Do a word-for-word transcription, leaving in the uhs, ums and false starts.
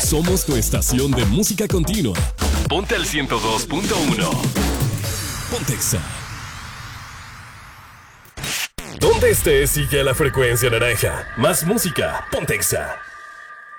Somos tu estación de música continua. Ponte al ciento dos punto uno. Pontexa. Donde estés, sigue la frecuencia naranja. Más música, Pontexa.